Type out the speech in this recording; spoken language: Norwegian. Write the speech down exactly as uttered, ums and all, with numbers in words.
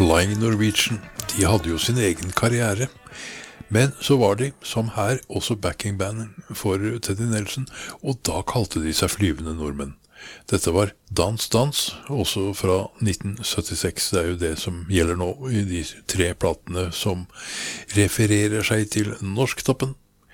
Flying Norwegian, de hadde jo sin egen karriere. Men så var de, som her, også backingband for Teddy Nelson, og da kalte de seg Flyvende Nordmenn. Dette var Dans Dans, også fra nitten syttiseks. Det er jo det som gjelder nå i de tre platene som refererer seg til Norsktoppen.